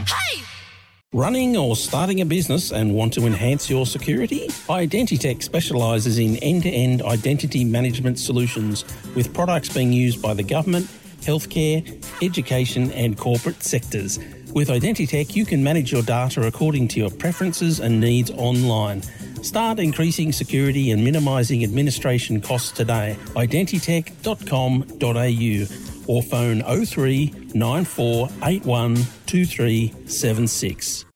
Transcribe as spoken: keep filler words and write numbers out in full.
Hey! Running or starting a business and want to enhance your security? Identitech specialises in end-to-end identity management solutions with products being used by the government, healthcare, education and corporate sectors. With Identitech, you can manage your data according to your preferences and needs online. Start increasing security and minimising administration costs today. identitech dot com dot a u or phone oh three nine four eight one two three seven six.